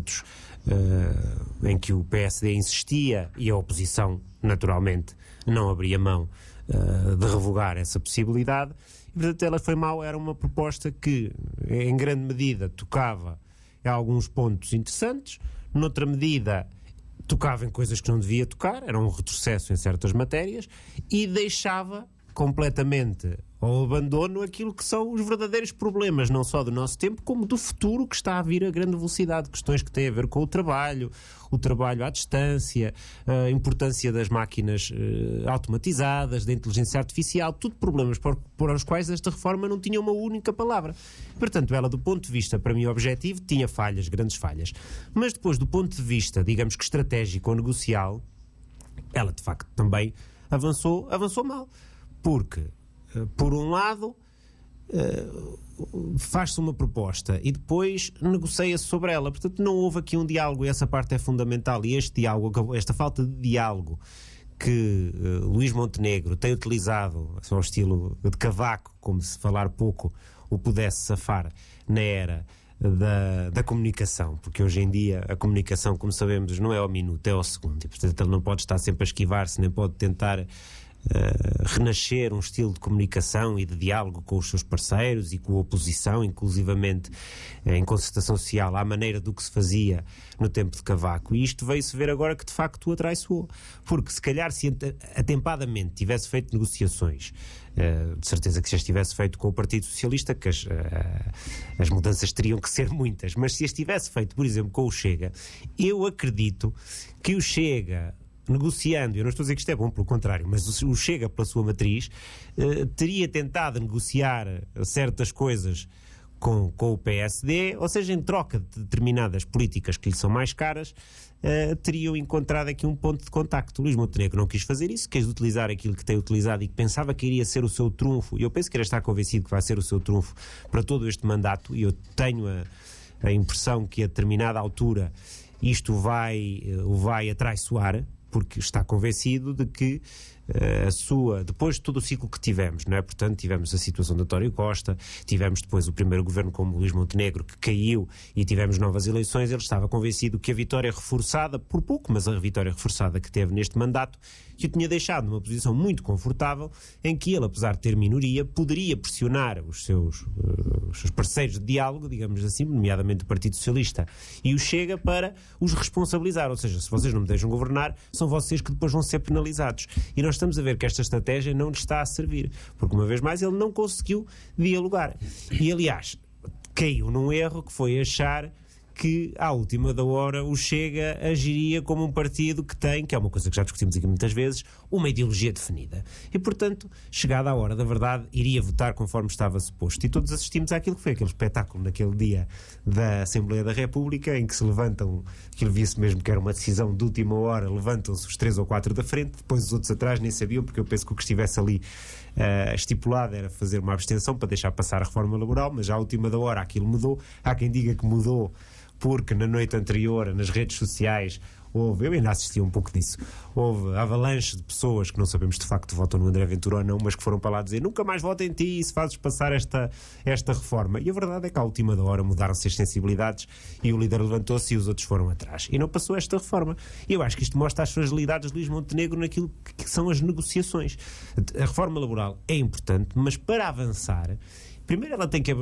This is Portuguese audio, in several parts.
pontos em que o PSD insistia e a oposição, naturalmente, não abria mão de revogar essa possibilidade. E, portanto, ela foi mal. Era uma proposta que, em grande medida, tocava em alguns pontos interessantes, noutra medida tocava em coisas que não devia tocar, era um retrocesso em certas matérias, e deixava completamente ao abandono aquilo que são os verdadeiros problemas, não só do nosso tempo, como do futuro, que está a vir a grande velocidade. Questões que têm a ver com o trabalho à distância, a importância das máquinas automatizadas, da inteligência artificial, tudo problemas por os quais esta reforma não tinha uma única palavra. Portanto, ela, do ponto de vista, para mim, objetivo, tinha falhas, grandes falhas. Mas depois, do ponto de vista, digamos que estratégico ou negocial, ela, de facto, também avançou mal. Porque, por um lado, faz-se uma proposta e depois negocia-se sobre ela. Portanto, não houve aqui um diálogo, e essa parte é fundamental. E este diálogo, esta falta de diálogo que Luís Montenegro tem utilizado ao estilo de Cavaco, como se falar pouco o pudesse safar na era da comunicação, porque hoje em dia a comunicação, como sabemos, não é ao minuto, é ao segundo, e portanto ele não pode estar sempre a esquivar-se, nem pode tentar renascer um estilo de comunicação e de diálogo com os seus parceiros e com a oposição, inclusivamente em concertação social, à maneira do que se fazia no tempo de Cavaco. E isto veio-se ver agora que de facto o atraiçoou, porque se calhar se atempadamente tivesse feito negociações, de certeza que já estivesse feito com o Partido Socialista, que as mudanças teriam que ser muitas, mas se as tivesse feito, por exemplo, com o Chega, eu acredito que o Chega, negociando, eu não estou a dizer que isto é bom, pelo contrário, mas o Chega, pela sua matriz, teria tentado negociar certas coisas com o PSD, ou seja, em troca de determinadas políticas que lhe são mais caras, teriam encontrado aqui um ponto de contacto. Luís Montenegro não quis fazer isso, quis utilizar aquilo que tem utilizado e que pensava que iria ser o seu trunfo, e eu penso que ele está convencido que vai ser o seu trunfo para todo este mandato, e eu tenho a impressão que a determinada altura isto o vai atraiçoar, porque está convencido de que depois de todo o ciclo que tivemos, não é? Portanto, tivemos a situação de António Costa, tivemos depois o primeiro governo com o Luís Montenegro, que caiu, e tivemos novas eleições. Ele estava convencido que a vitória reforçada, por pouco, mas a vitória reforçada que teve neste mandato, que o tinha deixado numa posição muito confortável, em que ele, apesar de ter minoria, poderia pressionar os seus parceiros de diálogo, digamos assim, nomeadamente o Partido Socialista e o Chega, para os responsabilizar. Ou seja, se vocês não me deixam governar, são vocês que depois vão ser penalizados. E nós estamos a ver que esta estratégia não lhe está a servir, porque uma vez mais ele não conseguiu dialogar. E aliás, caiu num erro que foi achar que à última da hora o Chega agiria como um partido que tem, que é uma coisa que já discutimos aqui muitas vezes, uma ideologia definida. E, portanto, chegada a hora da verdade, iria votar conforme estava suposto. E todos assistimos àquilo que foi aquele espetáculo naquele dia da Assembleia da República, em que se levantam, aquilo via-se mesmo que era uma decisão de última hora, levantam-se os 3 ou 4 da frente, depois os outros atrás nem sabiam, porque eu penso que o que estivesse ali estipulado era fazer uma abstenção para deixar passar a reforma laboral, mas já à última da hora aquilo mudou. Há quem diga que mudou porque na noite anterior, nas redes sociais, eu ainda assisti um pouco disso, houve avalanche de pessoas que não sabemos de facto votam no André Ventura ou não, mas que foram para lá dizer: nunca mais votem em ti se fazes passar esta reforma. E a verdade é que à última da hora mudaram-se as sensibilidades e o líder levantou-se e os outros foram atrás. E não passou esta reforma. E eu acho que isto mostra as fragilidades de Luís Montenegro naquilo que são as negociações. A reforma laboral é importante, mas para avançar, primeiro ela tem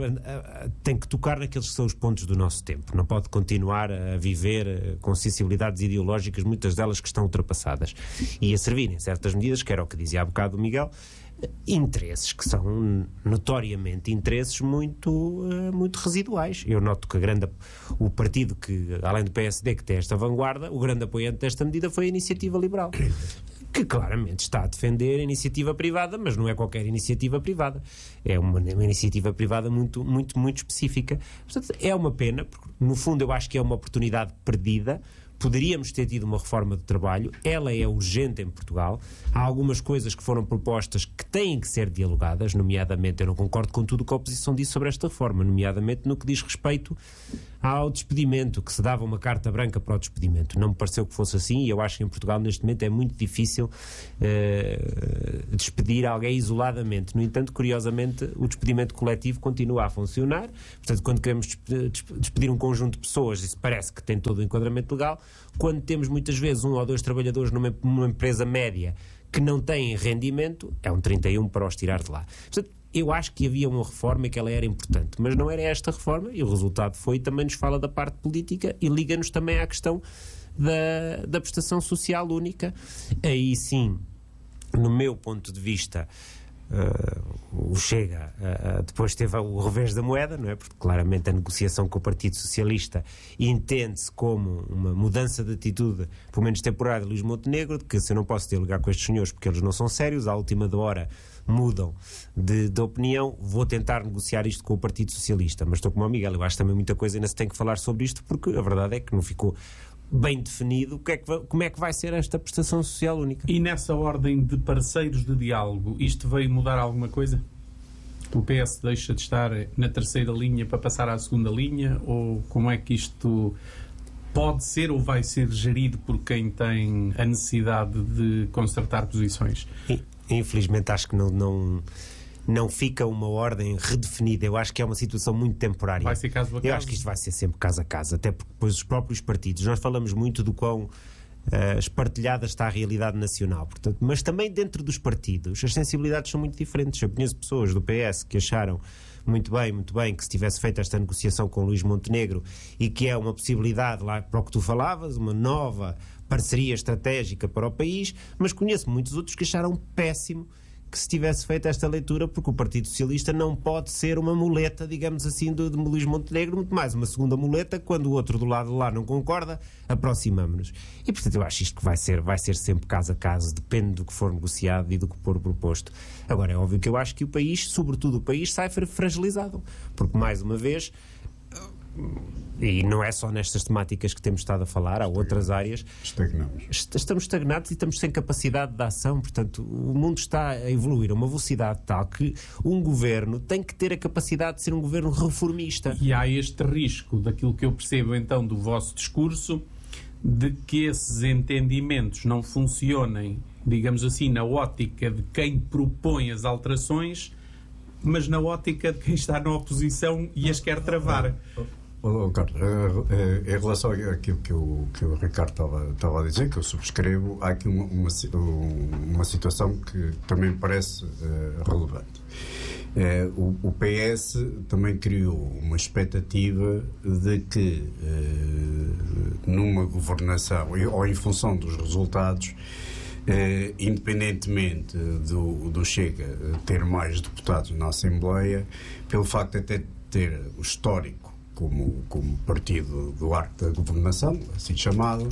que tocar naqueles que são os pontos do nosso tempo. Não pode continuar a viver com sensibilidades ideológicas, muitas delas que estão ultrapassadas, e a servir em certas medidas, que era o que dizia há bocado o Miguel, interesses que são notoriamente interesses muito residuais. Eu noto que o partido que, além do PSD, que tem esta vanguarda, o grande apoiante desta medida foi a Iniciativa Liberal, que claramente está a defender a iniciativa privada, mas não é qualquer iniciativa privada. É uma iniciativa privada muito, muito, muito específica. Portanto, é uma pena, porque no fundo eu acho que é uma oportunidade perdida, poderíamos ter tido uma reforma do trabalho, ela é urgente em Portugal, há algumas coisas que foram propostas que têm que ser dialogadas, nomeadamente, eu não concordo com tudo o que a oposição disse sobre esta reforma, nomeadamente no que diz respeito ao despedimento, que se dava uma carta branca para o despedimento. Não me pareceu que fosse assim, e eu acho que em Portugal neste momento é muito difícil despedir alguém isoladamente. No entanto, curiosamente, o despedimento coletivo continua a funcionar. Portanto, quando queremos despedir um conjunto de pessoas, isso parece que tem todo o enquadramento legal. Quando temos muitas vezes 1 ou 2 trabalhadores numa empresa média que não têm rendimento, é um 31 para os tirar de lá. Portanto, eu acho que havia uma reforma e que ela era importante, mas não era esta reforma, e o resultado também nos fala da parte política e liga-nos também à questão da prestação social única. Aí sim, no meu ponto de vista, o Chega depois teve o revés da moeda, não é? Porque claramente a negociação com o Partido Socialista entende-se como uma mudança de atitude, pelo menos temporária, de Luís Montenegro, de que se eu não posso dialogar com estes senhores porque eles não são sérios, à última da hora mudam de opinião, vou tentar negociar isto com o Partido Socialista. Mas estou como o Miguel, eu acho também muita coisa ainda se tem que falar sobre isto, porque a verdade é que não ficou bem definido como é que vai ser esta prestação social única. E nessa ordem de parceiros de diálogo, isto veio mudar alguma coisa? O PS deixa de estar na terceira linha para passar à segunda linha? Ou como é que isto pode ser ou vai ser gerido por quem tem a necessidade de concertar posições? Infelizmente acho que não fica uma ordem redefinida. Eu acho que é uma situação muito temporária. Vai ser caso a caso? Eu acho que isto vai ser sempre caso a caso, até porque depois os próprios partidos, nós falamos muito do quão espartilhada está a realidade nacional, portanto, mas também dentro dos partidos as sensibilidades são muito diferentes. Eu conheço pessoas do PS que acharam muito bem que se tivesse feito esta negociação com Luís Montenegro e que é uma possibilidade lá para o que tu falavas, uma nova parceria estratégica para o país, mas conheço muitos outros que acharam péssimo que se tivesse feito esta leitura, porque o Partido Socialista não pode ser uma muleta, digamos assim, de Luís Montenegro, muito mais uma segunda muleta, quando o outro do lado de lá não concorda, aproximamos-nos. E, portanto, eu acho isto que vai ser sempre caso a caso, depende do que for negociado e do que for proposto. Agora, é óbvio que eu acho que o país, sobretudo o país, sai fragilizado, porque, mais uma vez, e não é só nestas temáticas que temos estado a falar, há outras áreas. Estamos estagnados e estamos sem capacidade de ação. Portanto, o mundo está a evoluir a uma velocidade tal que um governo tem que ter a capacidade de ser um governo reformista. E há este risco, daquilo que eu percebo então do vosso discurso, de que esses entendimentos não funcionem, digamos assim, na ótica de quem propõe as alterações, mas na ótica de quem está na oposição e as quer travar. Carlos, em relação àquilo que o Ricardo estava a dizer, que eu subscrevo, há aqui uma situação que também me parece relevante. O PS também criou uma expectativa de que numa governação, ou em função dos resultados, independentemente do Chega ter mais deputados na Assembleia, pelo facto de até ter o histórico como partido do arco da governação, assim chamado,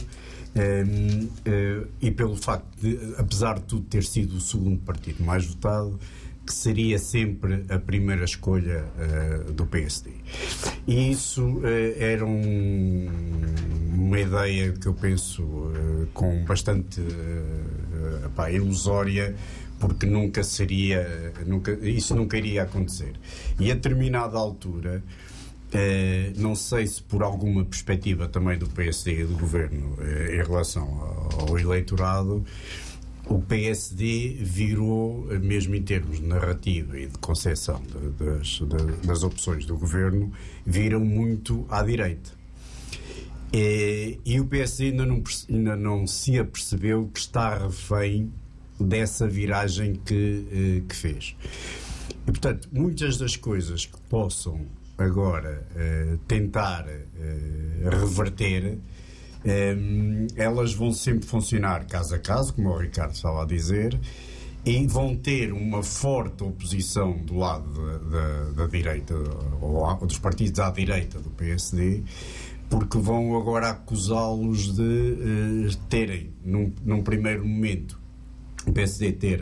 e pelo facto de, apesar de tudo, ter sido o segundo partido mais votado, que seria sempre a primeira escolha do PSD. E isso era uma ideia que eu penso com bastante ilusória, porque isso nunca iria acontecer. E a determinada altura, não sei se por alguma perspectiva também do PSD e do Governo em relação ao eleitorado, o PSD virou, mesmo em termos de narrativa e de concepção das opções do Governo, viram muito à direita. E o PSD ainda não se apercebeu que está refém dessa viragem que fez. E, portanto, muitas das coisas que possam agora tentar reverter, elas vão sempre funcionar caso a caso, como o Ricardo estava a dizer, e vão ter uma forte oposição do lado da direita, ou dos partidos à direita do PSD, porque vão agora acusá-los de terem, num primeiro momento, o PSD ter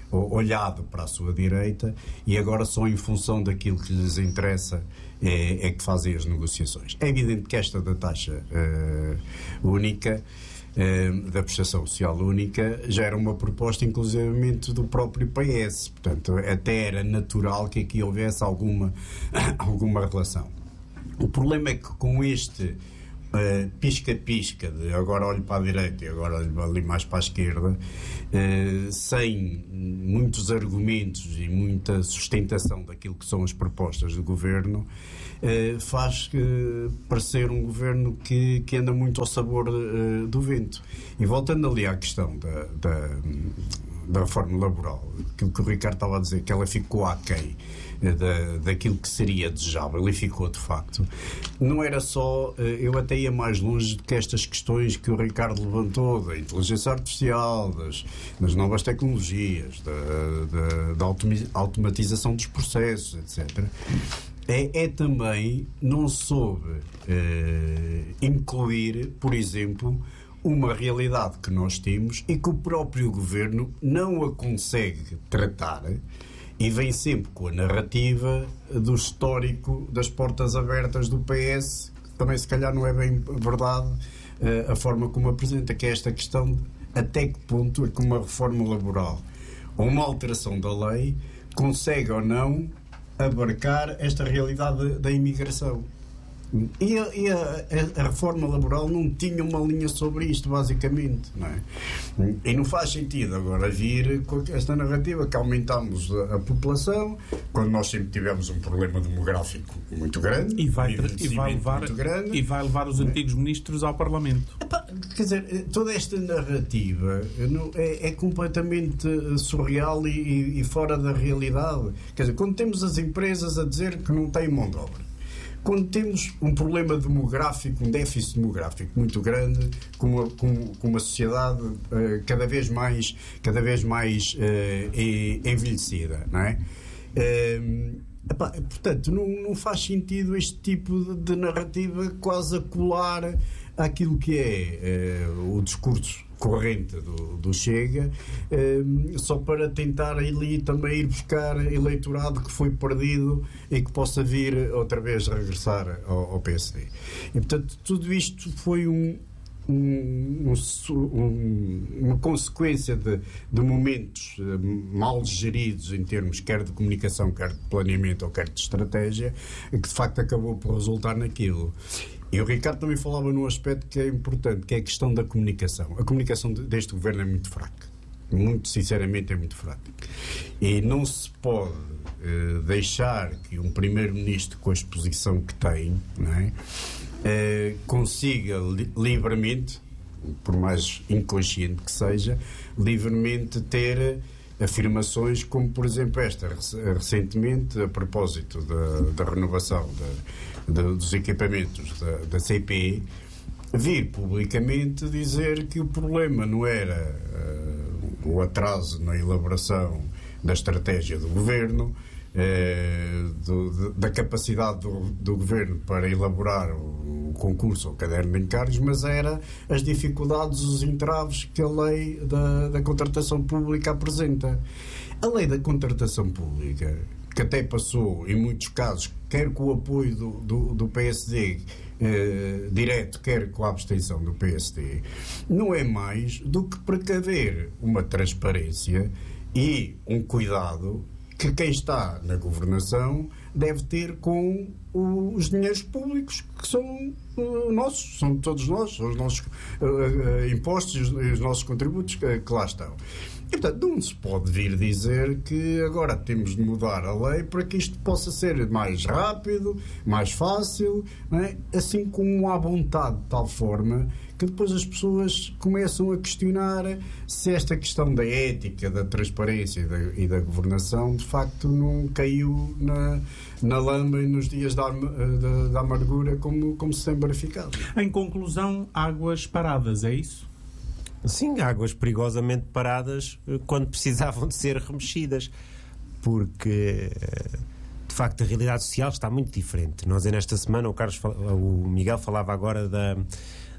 olhado para a sua direita e agora só em função daquilo que lhes interessa é que fazem as negociações. É evidente que esta da taxa única, da prestação social única, já era uma proposta inclusivamente do próprio PS, portanto até era natural que aqui houvesse alguma relação. O problema é que com este pisca-pisca de agora olho para a direita e agora olho ali mais para a esquerda, sem muitos argumentos e muita sustentação daquilo que são as propostas do governo, faz parecer um governo que anda muito ao sabor do vento. E voltando ali à questão da reforma laboral, aquilo que o Ricardo estava a dizer, que ela ficou aquém daquilo que seria desejável, e ficou de facto. Não era só, eu até ia mais longe do que estas questões que o Ricardo levantou, da inteligência artificial, das novas tecnologias, da automatização dos processos, etc. É também não soube incluir, por exemplo, uma realidade que nós temos e que o próprio governo não a consegue tratar, e vem sempre com a narrativa do histórico das portas abertas do PS, que também se calhar não é bem verdade a forma como apresenta, que é esta questão de até que ponto é que uma reforma laboral ou uma alteração da lei consegue ou não abarcar esta realidade da imigração. E a reforma laboral não tinha uma linha sobre isto, basicamente, não é? E não faz sentido agora vir com esta narrativa que aumentamos a população, quando nós sempre tivemos um problema demográfico muito grande e vai levar os antigos ministros ao Parlamento. Quer dizer, toda esta narrativa é completamente surreal e fora da realidade. Quer dizer, quando temos as empresas a dizer que não têm mão de obra, quando temos um problema demográfico, um déficit demográfico muito grande, com uma sociedade cada vez mais envelhecida, não é? Portanto, não faz sentido este tipo de narrativa quase a colar àquilo que é o discurso corrente do Chega, só para tentar ali também ir buscar eleitorado que foi perdido e que possa vir outra vez regressar ao PSD. E, portanto, tudo isto foi uma consequência de momentos mal geridos em termos quer de comunicação, quer de planeamento ou quer de estratégia, que de facto acabou por resultar naquilo. E o Ricardo também falava num aspecto que é importante, que é a questão da comunicação. A comunicação deste governo é muito fraca. Muito sinceramente é muito fraca. E não se pode deixar que um primeiro-ministro com a exposição que tem, não é, consiga livremente, por mais inconsciente que seja, livremente ter afirmações como, por exemplo, esta recentemente, a propósito da renovação dos equipamentos da CPI, vir publicamente dizer que o problema não era o atraso na elaboração da estratégia do governo, da capacidade do governo para elaborar o concurso ou o caderno de encargos, mas era as dificuldades, os entraves que a lei da contratação pública apresenta. A lei da contratação pública, que até passou, em muitos casos, quer com o apoio do PSD direto, quer com a abstenção do PSD, não é mais do que precaver uma transparência e um cuidado que quem está na governação deve ter com os dinheiros públicos, que são nossos, são todos nós, são os nossos impostos e os nossos contributos que lá estão. E, portanto, não se pode vir dizer que agora temos de mudar a lei para que isto possa ser mais rápido, mais fácil, não é? Assim como há vontade de tal forma que depois as pessoas começam a questionar se esta questão da ética, da transparência e da governação de facto não caiu na lama e nos dias da amargura como se tem verificado. Em conclusão, águas paradas, é isso? Sim, águas perigosamente paradas quando precisavam de ser remexidas, porque de facto a realidade social está muito diferente. Nós nesta semana, o Miguel falava agora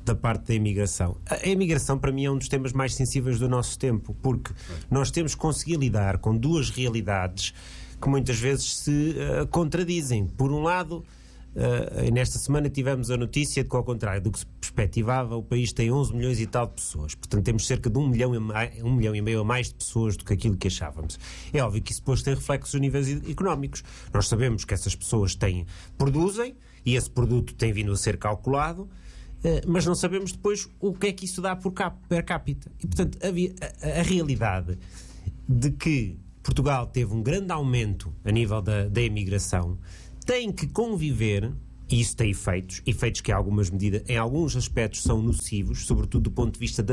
da parte da imigração. A imigração, para mim, é um dos temas mais sensíveis do nosso tempo, porque nós temos que conseguir lidar com duas realidades que muitas vezes se contradizem. Por um lado, nesta semana tivemos a notícia de que, ao contrário do que se perspectivava, o país tem 11 milhões e tal de pessoas. Portanto, temos cerca de 1 milhão e meio a mais de pessoas do que aquilo que achávamos. É óbvio que isso depois tem reflexos a níveis económicos. Nós sabemos que essas pessoas produzem, e esse produto tem vindo a ser calculado, mas não sabemos depois o que é que isso dá per capita. E, portanto, a realidade de que Portugal teve um grande aumento a nível da imigração tem que conviver, e isso tem efeitos que em alguns aspectos são nocivos, sobretudo do ponto de vista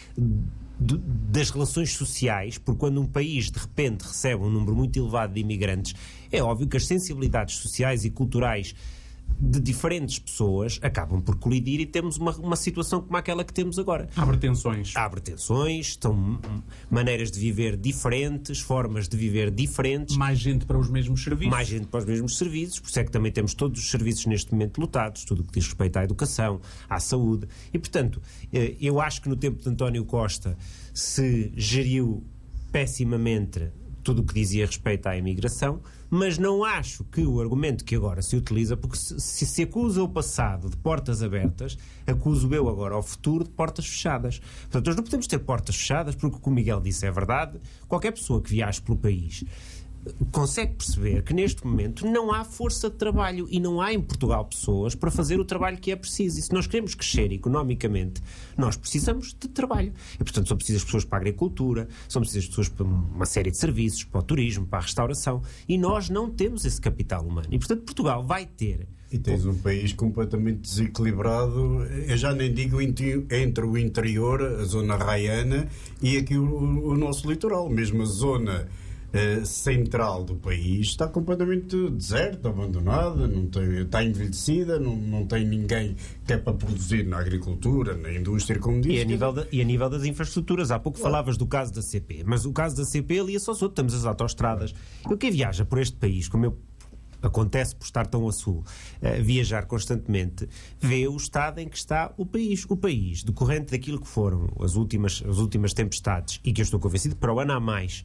das relações sociais, porque quando um país de repente recebe um número muito elevado de imigrantes, é óbvio que as sensibilidades sociais e culturais de diferentes pessoas acabam por colidir e temos uma situação como aquela que temos agora. Abre tensões, são maneiras de viver diferentes, formas de viver diferentes. Mais gente para os mesmos serviços. Por isso é que também temos todos os serviços neste momento lotados, tudo o que diz respeito à educação, à saúde. E, portanto, eu acho que no tempo de António Costa se geriu pessimamente tudo o que dizia respeito à imigração, mas não acho que o argumento que agora se utiliza, porque se acusa o passado de portas abertas, acuso eu agora ao futuro de portas fechadas. Portanto, nós não podemos ter portas fechadas, porque o que o Miguel disse é verdade. Qualquer pessoa que viaje pelo país consegue perceber que neste momento não há força de trabalho e não há em Portugal pessoas para fazer o trabalho que é preciso. E se nós queremos crescer economicamente, nós precisamos de trabalho. E, portanto, são precisas pessoas para a agricultura, são precisas pessoas para uma série de serviços, para o turismo, para a restauração. E nós não temos esse capital humano. E, portanto, Portugal vai ter... E tens um país completamente desequilibrado, eu já nem digo entre o interior, a zona raiana, e aqui o nosso litoral, mesmo a zona central do país está completamente deserta, abandonada, está envelhecida, não tem ninguém que é para produzir na agricultura, na indústria, como disse. E a nível das infraestruturas, há pouco falavas do caso da CP, mas o caso da CP ali é só outro, temos as autoestradas. Eu quem viaja por este país, como eu acontece por estar tão a sul, viajar constantemente, vê o estado em que está o país. O país, decorrente daquilo que foram as últimas tempestades, e que eu estou convencido para o ano há mais,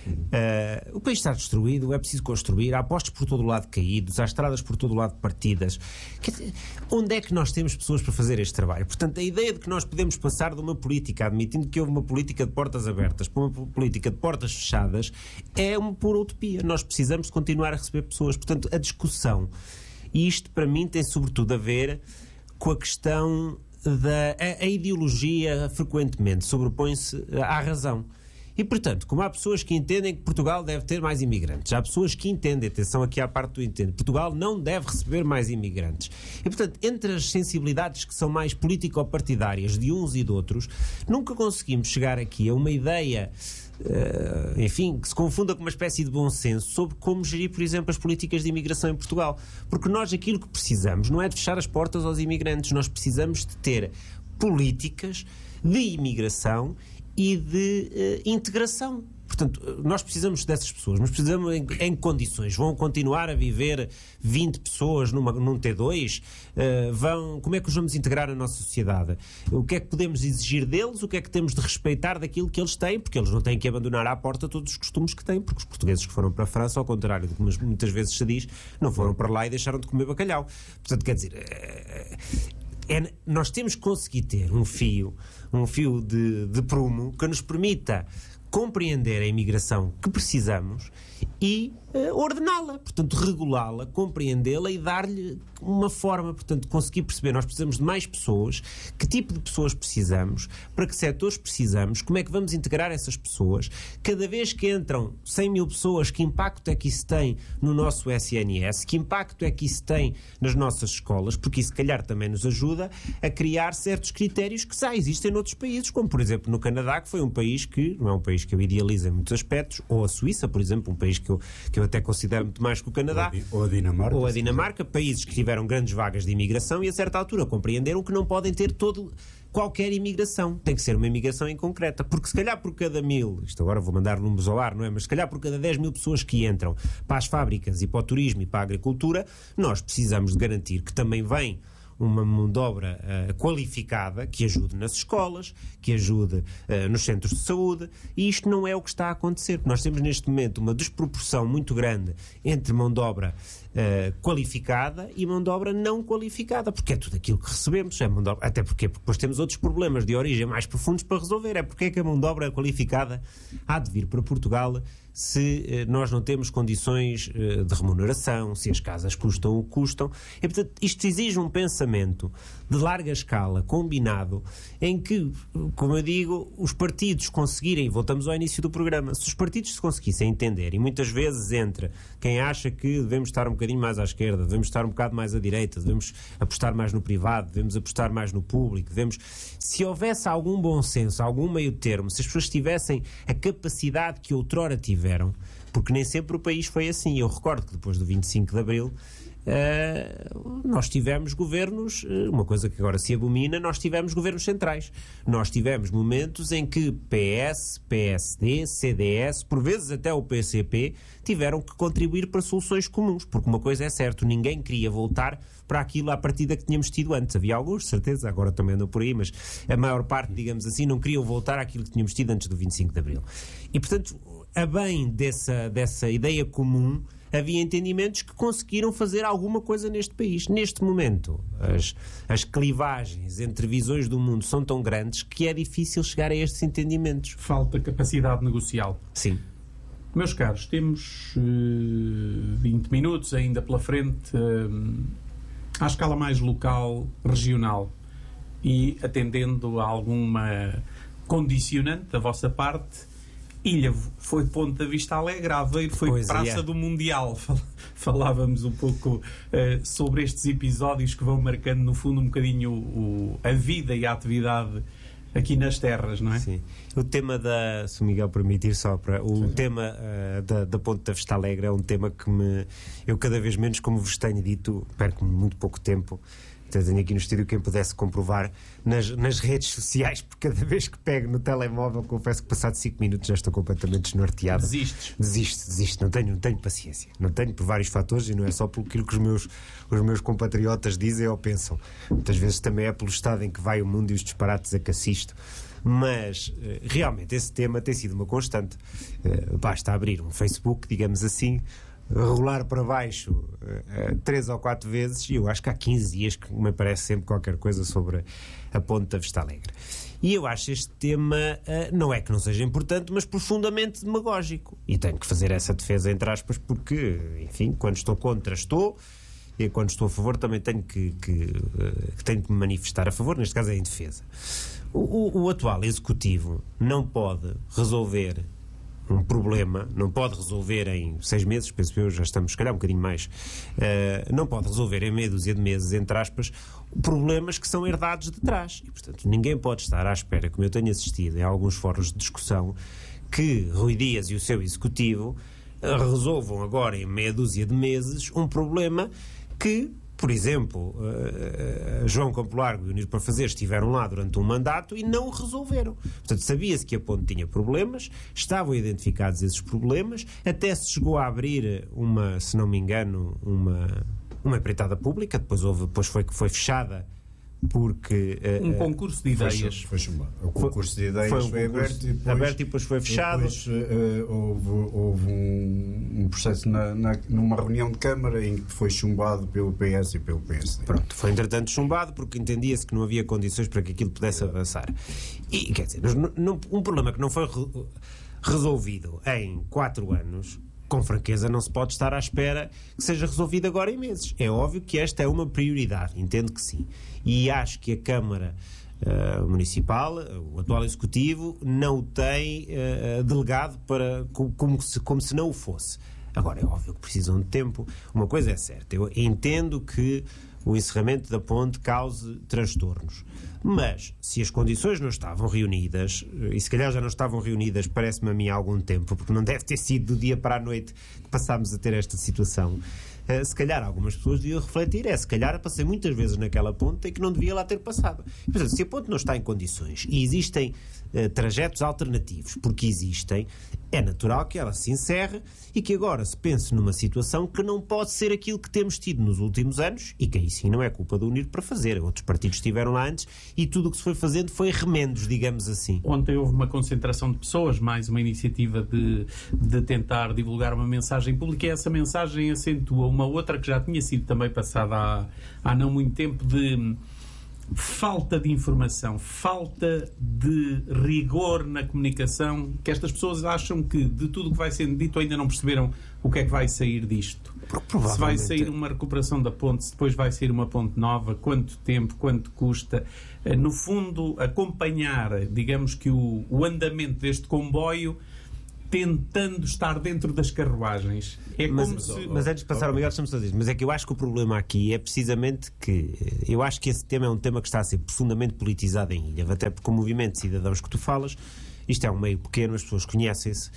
o país está destruído, é preciso construir, há postos por todo o lado caídos, há estradas por todo o lado partidas. Onde é que nós temos pessoas para fazer este trabalho? Portanto, a ideia de que nós podemos passar de uma política, admitindo que houve uma política de portas abertas para uma política de portas fechadas, é uma pura utopia. Nós precisamos de continuar a receber pessoas. Portanto, a discussão, e isto para mim tem sobretudo a ver com a questão a ideologia frequentemente sobrepõe-se à razão. E, portanto, como há pessoas que entendem que Portugal deve ter mais imigrantes, há pessoas que entendem, atenção aqui à parte do entendo, Portugal não deve receber mais imigrantes. E, portanto, entre as sensibilidades que são mais político-partidárias de uns e de outros, nunca conseguimos chegar aqui a uma ideia, enfim, que se confunda com uma espécie de bom senso sobre como gerir, por exemplo, as políticas de imigração em Portugal. Porque nós aquilo que precisamos não é de fechar as portas aos imigrantes, nós precisamos de ter políticas de imigração e de integração. Portanto, nós precisamos dessas pessoas, mas precisamos em condições. Vão continuar a viver 20 pessoas num T2? Como é que os vamos integrar na nossa sociedade? O que é que podemos exigir deles? O que é que temos de respeitar daquilo que eles têm? Porque eles não têm que abandonar à porta todos os costumes que têm, porque os portugueses que foram para a França, ao contrário do que muitas vezes se diz, não foram para lá e deixaram de comer bacalhau. Portanto, quer dizer... nós temos que conseguir ter um fio de prumo que nos permita compreender a imigração que precisamos e ordená-la, portanto regulá-la, compreendê-la e dar-lhe uma forma, portanto conseguir perceber, nós precisamos de mais pessoas, que tipo de pessoas precisamos, para que setores precisamos, como é que vamos integrar essas pessoas, cada vez que entram 100 mil pessoas, que impacto é que isso tem no nosso SNS, que impacto é que isso tem nas nossas escolas, porque isso se calhar também nos ajuda a criar certos critérios que já existem noutros países, como por exemplo no Canadá, que foi um país que, não é um país que eu idealizo em muitos aspectos, ou a Suíça, por exemplo, um país que eu até considero muito mais que o Canadá. Ou a Dinamarca. Ou a Dinamarca, países que tiveram grandes vagas de imigração e a certa altura compreenderam que não podem ter qualquer imigração. Tem que ser uma imigração em concreta. Porque se calhar por cada 1000, isto agora vou mandar números ao ar, não é? Mas se calhar por cada 10 mil pessoas que entram para as fábricas e para o turismo e para a agricultura, nós precisamos de garantir que também vem uma mão de obra qualificada que ajude nas escolas, que ajude nos centros de saúde, e isto não é o que está a acontecer. Nós temos neste momento uma desproporção muito grande entre mão de obra qualificada e mão de obra não qualificada, porque é tudo aquilo que recebemos, é mão de obra, até porque depois temos outros problemas de origem mais profundos para resolver. É porque é que a mão de obra qualificada há de vir para Portugal se nós não temos condições de remuneração, se as casas custam o que custam. E, portanto, isto exige um pensamento de larga escala, combinado, em que, como eu digo, os partidos conseguirem, voltamos ao início do programa, se os partidos se conseguissem entender, e muitas vezes entre quem acha que devemos estar um bocadinho mais à esquerda, devemos estar um bocado mais à direita, devemos apostar mais no privado, devemos apostar mais no público, se houvesse algum bom senso, algum meio termo, se as pessoas tivessem a capacidade que outrora tiveram, porque nem sempre o país foi assim. Eu recordo que depois do 25 de Abril nós tivemos governos, uma coisa que agora se abomina, nós tivemos governos centrais. Nós tivemos momentos em que PS, PSD, CDS, por vezes até o PCP, tiveram que contribuir para soluções comuns, porque uma coisa é certa, ninguém queria voltar para aquilo à partida que tínhamos tido antes. Havia alguns, de certeza, agora também andam por aí, mas a maior parte, digamos assim, não queriam voltar àquilo que tínhamos tido antes do 25 de Abril. E, portanto, a bem dessa ideia comum, havia entendimentos que conseguiram fazer alguma coisa neste país. Neste momento, as clivagens entre visões do mundo são tão grandes que é difícil chegar a estes entendimentos. Falta capacidade negocial. Sim. Meus caros, temos 20 minutos ainda pela frente, à escala mais local, regional, e atendendo a alguma condicionante da vossa parte. Ilha foi Ponta Vista Alegre, Aveiro foi Praça do Mundial. Falávamos um pouco sobre estes episódios que vão marcando, no fundo, um bocadinho a vida e a atividade aqui nas terras, não é? Sim. O tema se o Miguel permitir, tema da Ponta Vista Alegre é um tema que eu cada vez menos, como vos tenho dito, perco muito pouco tempo. Tenho aqui no estúdio quem pudesse comprovar nas redes sociais, porque cada vez que pego no telemóvel, confesso que passado 5 minutos já estou completamente desnorteado. Desisto, não tenho paciência. Não tenho, por vários fatores, e não é só pelo que os meus compatriotas dizem ou pensam. Muitas vezes também é pelo estado em que vai o mundo e os disparates a que assisto. Mas realmente esse tema tem sido uma constante. Basta abrir um Facebook, digamos assim, rolar para baixo 3 ou 4 vezes, e eu acho que há 15 dias que me aparece sempre qualquer coisa sobre a Ponta Vista Alegre. E eu acho este tema, não é que não seja importante, mas profundamente demagógico. E tenho que fazer essa defesa, entre aspas, porque, enfim, quando estou contra, estou, e quando estou a favor também tenho que me manifestar a favor, neste caso é em defesa. O atual Executivo não pode resolver um problema, não pode resolver em 6 meses, penso eu, já estamos se calhar um bocadinho mais, não pode resolver em meia dúzia de meses, entre aspas, problemas que são herdados de trás. E, portanto, ninguém pode estar à espera, como eu tenho assistido em alguns fóruns de discussão, que Rui Dias e o seu Executivo resolvam agora em meia dúzia de meses um problema que, por exemplo, João Campo Largo e Unidos para Fazer estiveram lá durante um mandato e não o resolveram. Portanto, sabia-se que a ponte tinha problemas, estavam identificados esses problemas, até se chegou a abrir se não me engano, uma empreitada pública, depois foi fechada porque... um concurso de ideias. Foi chamado. O concurso de ideias foi aberto e depois foi fechado. Depois houve um processo numa reunião de Câmara em que foi chumbado pelo PS e pelo PSD. Pronto, foi entretanto chumbado porque entendia-se que não havia condições para que aquilo pudesse avançar. E, quer dizer, um problema que não foi resolvido em 4 anos... com franqueza, não se pode estar à espera que seja resolvido agora em meses. É óbvio que esta é uma prioridade, entendo que sim. E acho que a Câmara Municipal, o atual Executivo, não o tem delegado como se não o fosse. Agora, é óbvio que precisam de tempo. Uma coisa é certa, eu entendo que o encerramento da ponte cause transtornos. Mas, se as condições não estavam reunidas, e se calhar já não estavam reunidas, parece-me a mim há algum tempo, porque não deve ter sido do dia para a noite que passámos a ter esta situação, se calhar algumas pessoas deviam refletir, se calhar passei muitas vezes naquela ponte em que não devia lá ter passado. Portanto, se a ponte não está em condições e existem trajetos alternativos, porque existem, é natural que ela se encerre e que agora se pense numa situação que não pode ser aquilo que temos tido nos últimos anos e que aí sim não é culpa do Unir para fazer. Outros partidos estiveram lá antes e tudo o que se foi fazendo foi remendos, digamos assim. Ontem houve uma concentração de pessoas, mais uma iniciativa de tentar divulgar uma mensagem pública, e essa mensagem acentua uma outra que já tinha sido também passada há não muito tempo, de falta de informação, falta de rigor na comunicação, que estas pessoas acham que de tudo o que vai sendo dito ainda não perceberam o que é que vai sair disto. Se vai sair uma recuperação da ponte, se depois vai sair uma ponte nova, quanto tempo, quanto custa. No fundo, acompanhar, digamos que o andamento deste comboio, tentando estar dentro das carruagens. É como se... Mas antes de passar ao Miguel, estamos a dizer, mas é que eu acho que o problema aqui é precisamente que eu acho que esse tema é um tema que está a ser profundamente politizado em Ilha, até porque o movimento de cidadãos que tu falas, isto é um meio pequeno, as pessoas conhecem-se,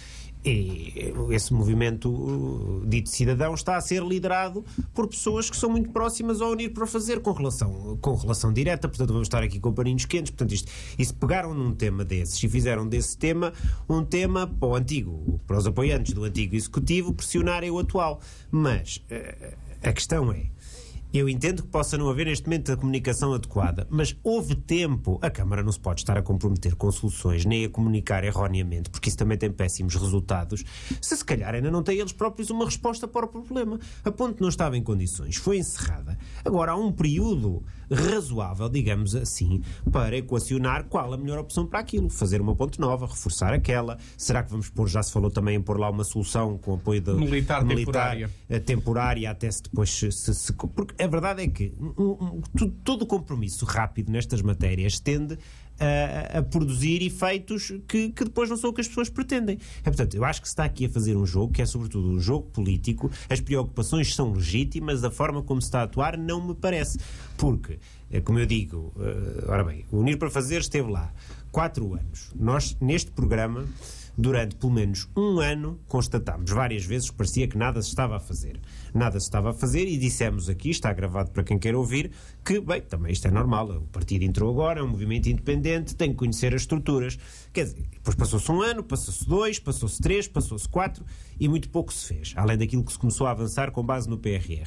e esse movimento dito cidadão está a ser liderado por pessoas que são muito próximas ao Unir para fazer com relação direta, portanto vamos estar aqui com paninhos quentes, portanto e se pegaram num tema desses e fizeram desse tema um tema para os apoiantes do antigo executivo pressionarem o atual, mas a questão é, eu entendo que possa não haver neste momento a comunicação adequada, mas houve tempo. A Câmara não se pode estar a comprometer com soluções nem a comunicar erroneamente, porque isso também tem péssimos resultados, se calhar ainda não têm eles próprios uma resposta para o problema. A ponte não estava em condições, foi encerrada. Agora há um período razoável, digamos assim, para equacionar qual a melhor opção para aquilo. Fazer uma ponte nova, reforçar aquela. Será que vamos pôr, já se falou também em pôr lá uma solução com apoio da militar temporária até se depois porque a verdade é que todo o compromisso rápido nestas matérias tende a produzir efeitos que depois não são o que as pessoas pretendem. Portanto, eu acho que se está aqui a fazer um jogo que é sobretudo um jogo político, as preocupações são legítimas, a forma como se está a atuar não me parece, porque, como eu digo, ora bem, o Unir para Fazer esteve lá 4 anos. Nós, neste programa, durante pelo menos um ano, constatámos várias vezes que parecia que nada se estava a fazer. Nada se estava a fazer e dissemos aqui, está gravado para quem quer ouvir, que, bem, também isto é normal. O partido entrou agora, é um movimento independente, tem que conhecer as estruturas. Quer dizer, depois passou-se um ano, passou-se 2, passou-se 3, passou-se 4 e muito pouco se fez, além daquilo que se começou a avançar com base no PRR.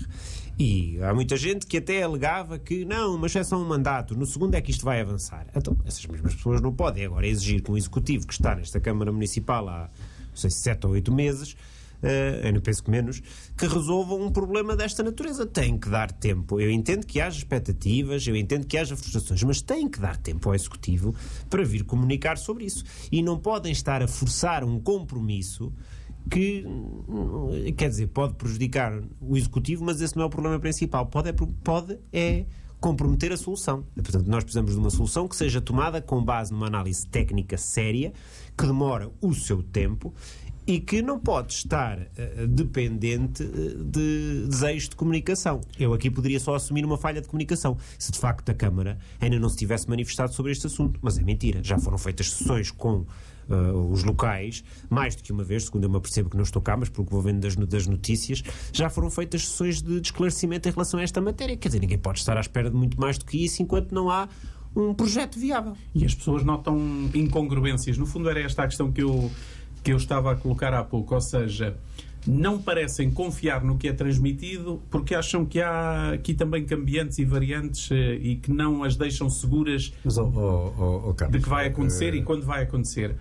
E há muita gente que até alegava que não, mas é só um mandato, no segundo é que isto vai avançar. Então, essas mesmas pessoas não podem agora exigir que um executivo que está nesta Câmara Municipal há, não sei, 7 ou 8 meses, eu não penso que menos, que resolvam um problema desta natureza. Tem que dar tempo. Eu entendo que haja expectativas, eu entendo que haja frustrações, mas tem que dar tempo ao Executivo para vir comunicar sobre isso. E não podem estar a forçar um compromisso que, quer dizer, pode prejudicar o Executivo, mas esse não é o problema principal. Pode comprometer a solução. Portanto, nós precisamos de uma solução que seja tomada com base numa análise técnica séria, que demora o seu tempo e que não pode estar dependente de desejos de comunicação. Eu aqui poderia só assumir uma falha de comunicação, se de facto a Câmara ainda não se tivesse manifestado sobre este assunto. Mas é mentira. Já foram feitas sessões com os locais, mais do que uma vez, segundo eu me apercebo que não estou cá, mas porque vou vendo das notícias, já foram feitas sessões de esclarecimento em relação a esta matéria. Quer dizer, ninguém pode estar à espera de muito mais do que isso enquanto não há um projeto viável. E as pessoas notam incongruências. No fundo era esta a questão que eu estava a colocar há pouco, ou seja, não parecem confiar no que é transmitido porque acham que há aqui também cambiantes e variantes e que não as deixam seguras Carlos, de que vai acontecer e quando vai acontecer.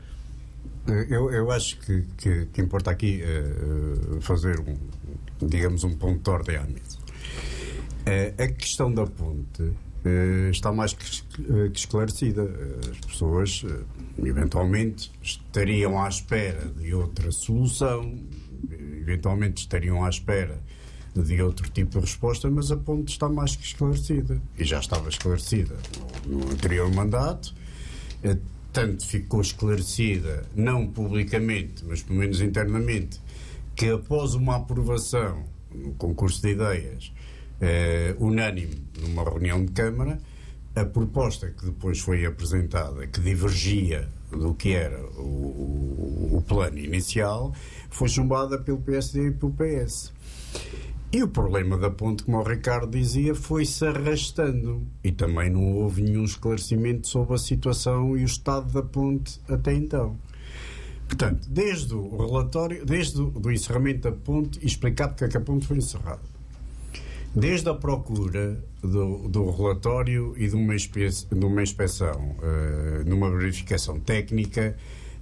Eu acho que importa aqui fazer digamos um ponto de ordem à mesa. A questão da ponte está mais que esclarecida. As pessoas eventualmente estariam à espera de outra solução, eventualmente estariam à espera de outro tipo de resposta, mas a ponte está mais que esclarecida e já estava esclarecida no anterior mandato. Tanto ficou esclarecida, não publicamente, mas pelo menos internamente, que após uma aprovação no concurso de ideias unânime numa reunião de Câmara, a proposta que depois foi apresentada, que divergia do que era o plano inicial, foi chumbada pelo PSD e pelo PS. E o problema da ponte, como o Ricardo dizia, foi-se arrastando. E também não houve nenhum esclarecimento sobre a situação e o estado da ponte até então. Portanto, desde o relatório, desde o encerramento da ponte, e explicar porque é que a ponte foi encerrada. Desde a procura do relatório e de uma inspeção, numa verificação técnica,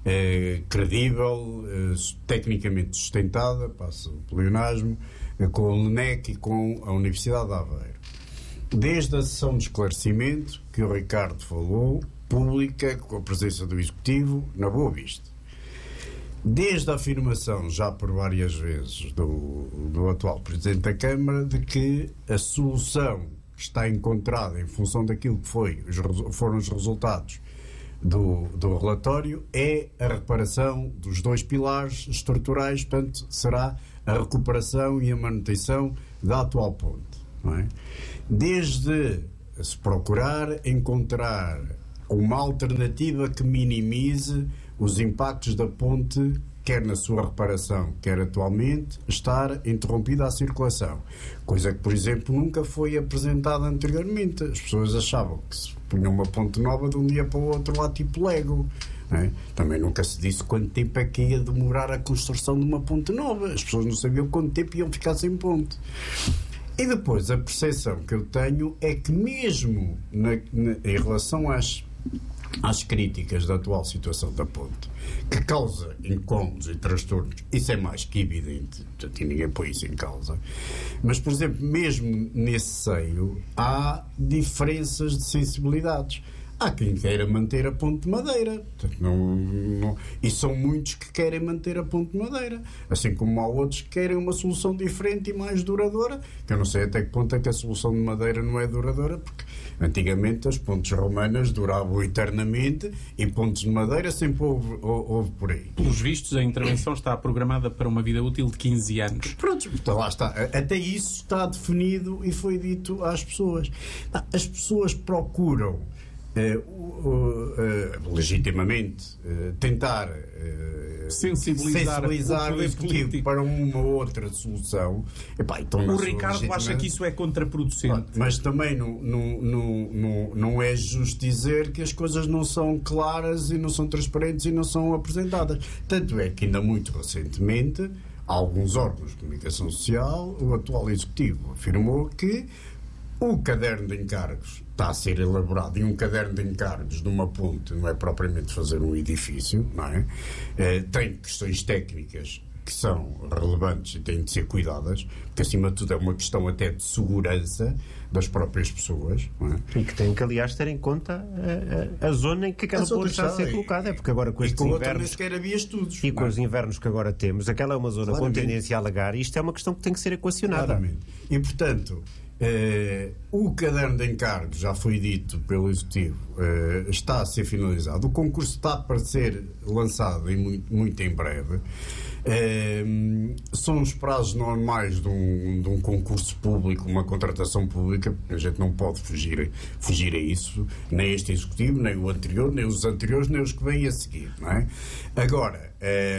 credível, tecnicamente sustentada, passo o pleonasmo, com o LNEC e com a Universidade de Aveiro. Desde a sessão de esclarecimento, que o Ricardo falou, pública, com a presença do Executivo, na Boa Vista. Desde a afirmação, já por várias vezes, do atual Presidente da Câmara, de que a solução que está encontrada em função daquilo que foram os resultados do relatório é a reparação dos 2 pilares estruturais, portanto, será a recuperação e a manutenção da atual ponte. Não é? Desde se procurar encontrar uma alternativa que minimize os impactos da ponte, quer na sua reparação, quer atualmente, estar interrompida a circulação. Coisa que, por exemplo, nunca foi apresentada anteriormente. As pessoas achavam que se punha uma ponte nova de um dia para o outro lá tipo Lego. Não é? Também nunca se disse quanto tempo é que ia demorar a construção de uma ponte nova. As pessoas não sabiam quanto tempo iam ficar sem ponte. E depois, a percepção que eu tenho é que mesmo em relação às críticas da atual situação da ponte, que causa incómodos e transtornos, isso é mais que evidente, portanto, ninguém põe isso em causa. Mas, por exemplo, mesmo nesse seio, há diferenças de sensibilidades. Há quem queira manter a ponte de madeira. Portanto, e são muitos que querem manter a ponte de madeira. Assim como há outros que querem uma solução diferente e mais duradoura, que eu não sei até que ponto é que a solução de madeira não é duradoura, porque antigamente as pontes romanas duravam eternamente e pontes de madeira sempre houve por aí. Pelos vistos, a intervenção está programada para uma vida útil de 15 anos. Pronto, então lá está. Até isso está definido e foi dito às pessoas. As pessoas procuram legitimamente tentar sensibilizar o Executivo para uma outra solução. Então, o Ricardo acha que isso é contraproducente. Mas também não é justo dizer que as coisas não são claras e não são transparentes e não são apresentadas. Tanto é que ainda muito recentemente alguns órgãos de comunicação social, o atual Executivo afirmou que o caderno de encargos está a ser elaborado, e um caderno de encargos de uma ponte não é propriamente fazer um edifício, não é? Tem questões técnicas que são relevantes e têm de ser cuidadas, porque acima de tudo é uma questão até de segurança das próprias pessoas, não é? E que tem que, aliás, ter em conta a zona em que aquela ponte está a ser colocada. É porque agora com estes invernos havia estudos, e com os invernos que agora temos, aquela é uma zona com tendência a alagar, e isto é uma questão que tem que ser equacionada. Claramente. E, portanto, o caderno de encargos, já foi dito pelo Executivo, está a ser finalizado. O concurso está para ser lançado muito em breve. São os prazos normais de um concurso público, uma contratação pública. A gente não pode fugir a isso, nem este Executivo, nem o anterior, nem os anteriores, nem os que vêm a seguir, não é? Agora,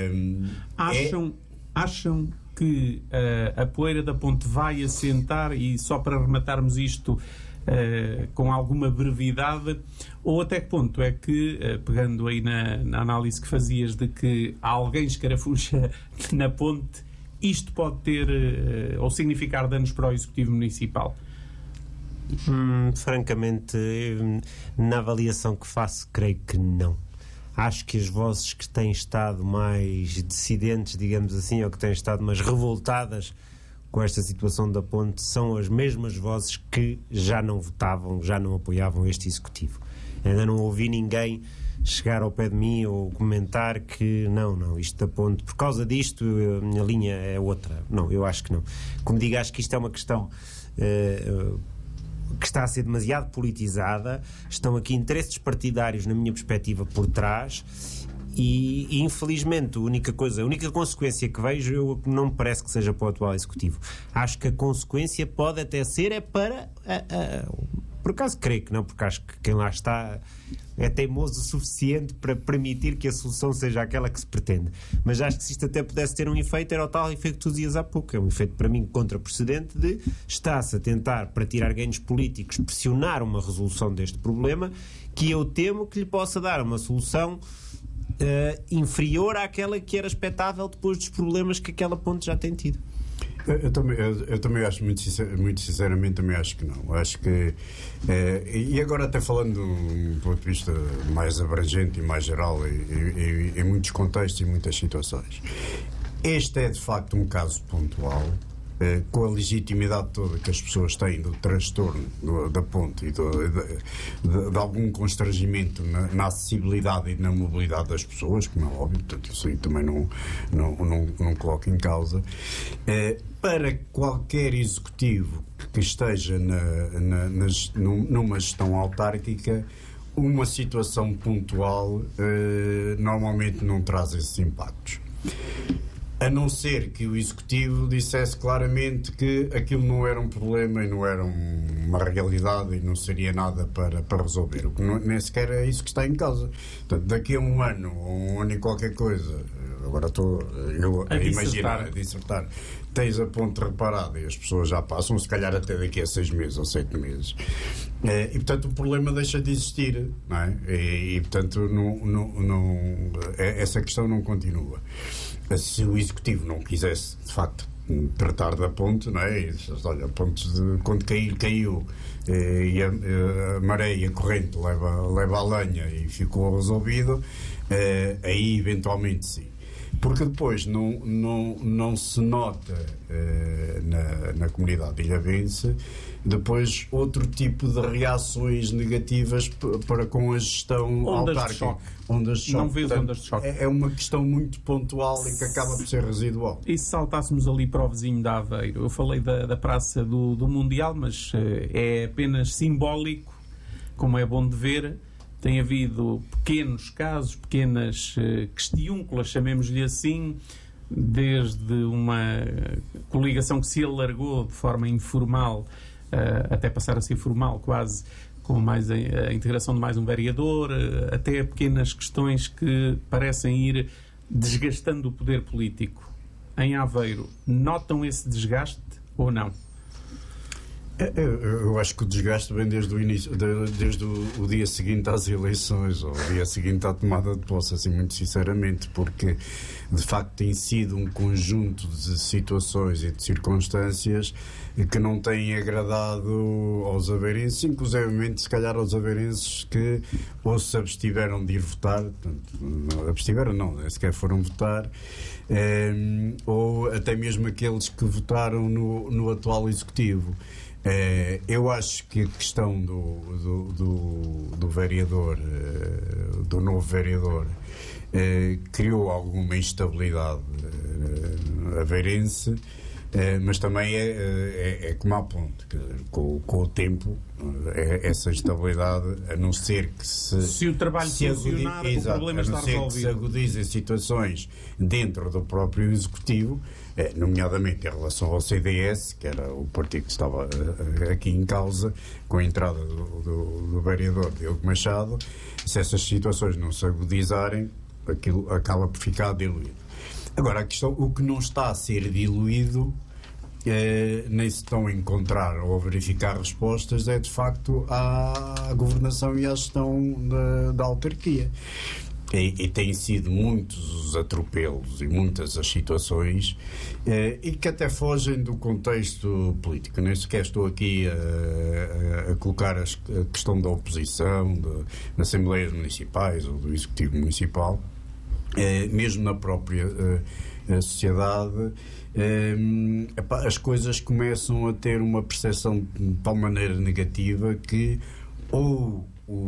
acham que a poeira da ponte vai assentar, e só para rematarmos isto com alguma brevidade, ou até que ponto é que, pegando aí na análise que fazias de que alguém escarafuja na ponte, isto pode ter ou significar danos para o Executivo Municipal? Francamente, na avaliação que faço, creio que não. Acho que as vozes que têm estado mais dissidentes, digamos assim, ou que têm estado mais revoltadas com esta situação da ponte, são as mesmas vozes que já não votavam, já não apoiavam este Executivo. Ainda não ouvi ninguém chegar ao pé de mim ou comentar que não, isto da ponte, por causa disto, a minha linha é outra. Não, eu acho que não. Como digo, acho que isto é uma questão que está a ser demasiado politizada. Estão aqui interesses partidários, na minha perspectiva, por trás, e infelizmente a única consequência que vejo não me parece que seja para o atual Executivo. Acho que a consequência pode até ser para por acaso creio que não, porque acho que quem lá está é teimoso o suficiente para permitir que a solução seja aquela que se pretende. Mas acho que se isto até pudesse ter um efeito, era o tal efeito que tu dizias há pouco. É um efeito, para mim, contraprecedente de está-se a tentar, para tirar ganhos políticos, pressionar uma resolução deste problema, que eu temo que lhe possa dar uma solução inferior àquela que era expectável depois dos problemas que aquela ponte já tem tido. Eu também acho, muito sinceramente, também acho que não. Acho que, e agora até falando de um ponto de vista mais abrangente e mais geral, em muitos contextos e muitas situações, este é de facto um caso pontual, com a legitimidade toda que as pessoas têm do transtorno da ponte e de algum constrangimento na acessibilidade e na mobilidade das pessoas, como é óbvio, portanto isso aí também não coloco em causa. Para qualquer executivo que esteja numa gestão autárquica, uma situação pontual normalmente não traz esses impactos. A não ser que o Executivo dissesse claramente que aquilo não era um problema e não era uma realidade e não seria nada para resolver. O que nem sequer é isso que está em causa. Portanto, daqui a um ano e qualquer coisa, agora estou a imaginar, a dissertar, tens a ponte reparada e as pessoas já passam, se calhar até daqui a 6 meses ou 7 meses. E portanto o problema deixa de existir, não é? E portanto essa questão não continua. Se o Executivo não quisesse, de facto, tratar da ponte, não é? E, olha, a ponte quando caiu, e a maré e a corrente leva a lenha e ficou resolvido, aí eventualmente sim. Porque depois não se nota na comunidade ilhavense depois outro tipo de reações negativas para com a gestão autárquica. Ondas de choque. Não vês ondas de choque. É uma questão muito pontual e que acaba por ser residual. E se saltássemos ali para o vizinho da Aveiro? Eu falei da Praça do Mundial, mas é apenas simbólico, como é bom de ver. Tem havido pequenos casos, pequenas questiúnculas, chamemos-lhe assim, desde uma coligação que se alargou de forma informal até passar a ser formal, quase, com mais a integração de mais um vereador, até pequenas questões que parecem ir desgastando o poder político. Em Aveiro, notam esse desgaste ou não? Eu acho que o desgaste vem desde o início, desde o dia seguinte às eleições, ou o dia seguinte à tomada de posse, assim, muito sinceramente, porque de facto tem sido um conjunto de situações e de circunstâncias que não têm agradado aos aveirenses, inclusivamente se calhar aos aveirenses que ou se abstiveram de ir votar, abstiveram não, nem sequer foram votar, ou até mesmo aqueles que votaram no atual Executivo. Eu acho que a questão do vereador, do novo vereador, criou alguma instabilidade aveirense, mas também é como a ponte, que com o tempo essa instabilidade, a não ser que se o trabalho funcionar, o problema está resolvido. Que se agudizem situações dentro do próprio Executivo, nomeadamente em relação ao CDS, que era o partido que estava aqui em causa, com a entrada do vereador Diogo Machado, se essas situações não se agudizarem, aquilo acaba por ficar diluído. Agora, a questão, o que não está a ser diluído, nem se estão a encontrar ou a verificar respostas, é de facto a governação e a gestão da autarquia. E têm sido muitos os atropelos e muitas as situações e que até fogem do contexto político. Nem sequer estou aqui a colocar a questão da oposição, das Assembleias Municipais ou do Executivo Municipal, mesmo na própria sociedade. As coisas começam a ter uma percepção de tal maneira negativa que ou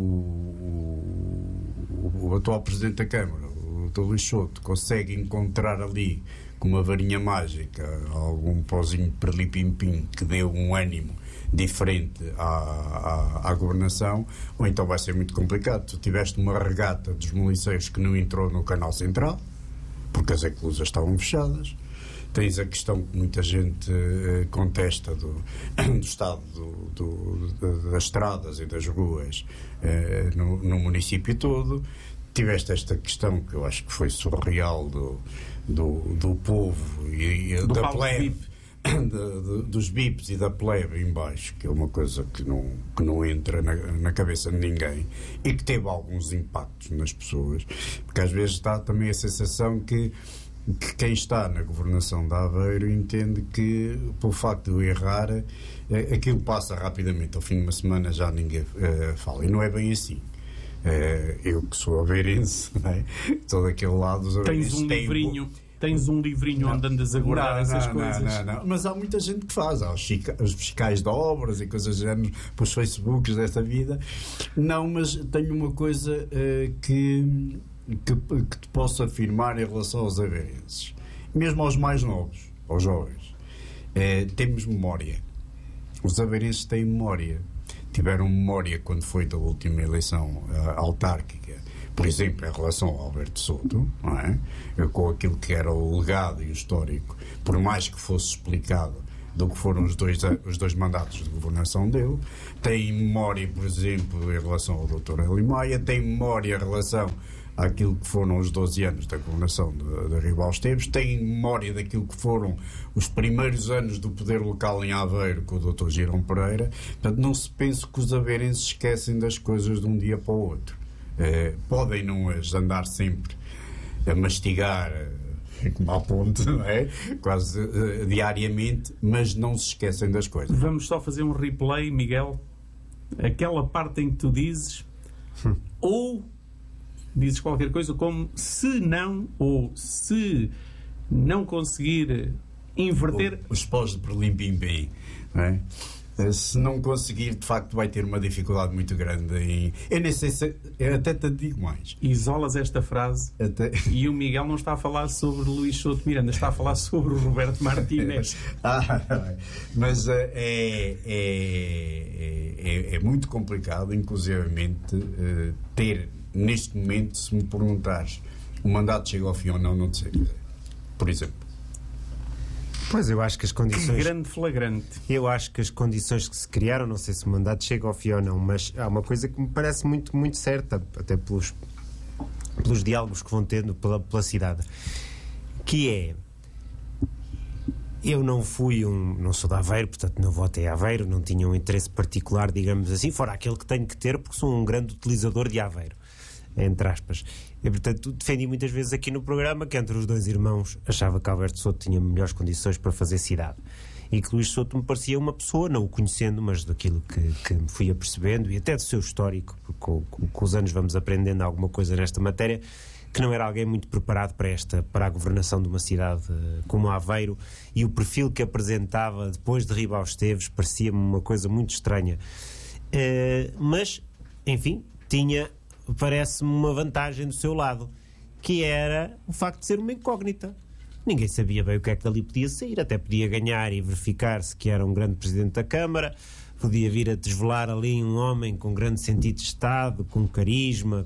o atual Presidente da Câmara, o Dr. Luís Souto, consegue encontrar ali com uma varinha mágica algum pozinho perlipimpim que dê um ânimo diferente à governação, ou então vai ser muito complicado. Tu tiveste uma regata dos moliceiros que não entrou no canal central porque as eclusas estavam fechadas. Tens a questão que muita gente contesta do estado das estradas e das ruas no município todo. Tiveste esta questão que eu acho que foi surreal do povo e dos bips e da plebe em baixo, que é uma coisa que não entra na cabeça de ninguém e que teve alguns impactos nas pessoas, porque às vezes dá também a sensação que quem está na governação de Aveiro entende que, pelo facto de errar, aquilo passa rapidamente. Ao fim de uma semana já ninguém fala. E não é bem assim. Eu que sou aveirense, não é? Estou daquele lado dos aveirenses. Tens um livrinho onde andas a guardar essas coisas? Não. Mas há muita gente que faz. Há os fiscais de obras e coisas do género, para os Facebooks desta vida. Não, mas tenho uma coisa que te posso afirmar em relação aos aveirenses. Mesmo aos mais novos, aos jovens. Temos memória. Os aveirenses têm memória. Tiveram memória quando foi da última eleição autárquica, por exemplo, em relação ao Alberto Souto, não é? Com aquilo que era o legado e o histórico, por mais que fosse explicado do que foram os dois mandatos de governação dele. Tem memória, por exemplo, em relação ao Dr. Hélio Maia, tem memória em relação àquilo que foram os 12 anos da governação de Ribal Esteves, tem memória daquilo que foram os primeiros anos do poder local em Aveiro com o Dr. Girão Pereira. Portanto, não se pense que os aveirenses esquecem das coisas de um dia para o outro. Podem não as andar sempre a mastigar como à ponte, não é? Quase diariamente, mas não se esquecem das coisas. Vamos só fazer um replay, Miguel. Aquela parte em que tu dizes ou dizes qualquer coisa como se não conseguir inverter os pós de Perlim-Pim-Pim, não é? Se não conseguir, de facto vai ter uma dificuldade muito grande em... Eu nem sei se... Eu até te digo mais. Isolas esta frase e o Miguel não está a falar sobre Luís Souto Miranda, está a falar sobre o Roberto Martínez. Mas é muito complicado, inclusivamente, ter, neste momento, se me perguntares, o mandato chega ao fim ou não te sei dizer. Por exemplo. Pois, eu acho que as condições... Que grande flagrante. Eu acho que as condições que se criaram, não sei se o mandato chega ao fim ou não, mas há uma coisa que me parece muito, muito certa, até pelos diálogos que vão tendo pela cidade, que é... Eu não sou de Aveiro, portanto não votei a Aveiro, não tinha um interesse particular, digamos assim, fora aquele que tenho que ter, porque sou um grande utilizador de Aveiro, entre aspas. E, portanto, defendi muitas vezes aqui no programa que entre os dois irmãos achava que Alberto Souto tinha melhores condições para fazer cidade e que Luís Souto me parecia uma pessoa, não o conhecendo, mas daquilo que me fui apercebendo e até do seu histórico, porque com os anos vamos aprendendo alguma coisa nesta matéria, que não era alguém muito preparado para a governação de uma cidade como Aveiro, e o perfil que apresentava depois de Ribal Esteves parecia-me uma coisa muito estranha. Mas, enfim, parece-me uma vantagem do seu lado, que era o facto de ser uma incógnita. Ninguém sabia bem o que é que dali podia sair, até podia ganhar e verificar-se que era um grande Presidente da Câmara, podia vir a desvelar ali um homem com grande sentido de Estado, com carisma,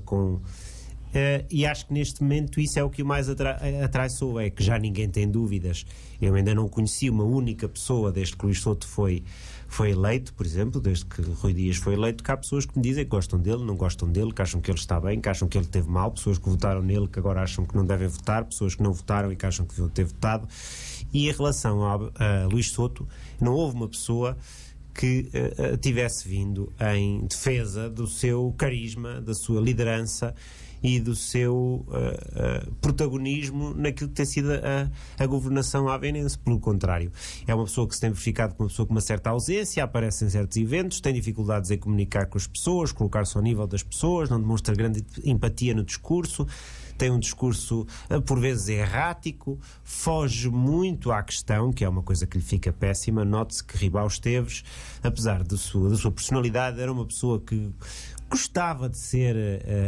e acho que neste momento isso é o que o mais atraiçoou, é que já ninguém tem dúvidas. Eu ainda não conheci uma única pessoa desde que Luís Souto foi eleito, por exemplo, desde que Rui Dias foi eleito, que há pessoas que me dizem que gostam dele, não gostam dele, que acham que ele está bem, que acham que ele teve mal, pessoas que votaram nele que agora acham que não devem votar, pessoas que não votaram e que acham que deviam ter votado. E em relação a Luís Souto, não houve uma pessoa que tivesse vindo em defesa do seu carisma, da sua liderança e do seu protagonismo naquilo que tem sido a governação aveirense. Pelo contrário, é uma pessoa que se tem verificado como uma pessoa com uma certa ausência, aparece em certos eventos, tem dificuldades em comunicar com as pessoas, colocar-se ao nível das pessoas, não demonstra grande empatia no discurso, tem um discurso por vezes errático, foge muito à questão, que é uma coisa que lhe fica péssima. Note-se que Ribal Esteves, apesar da sua personalidade, era uma pessoa que gostava de ser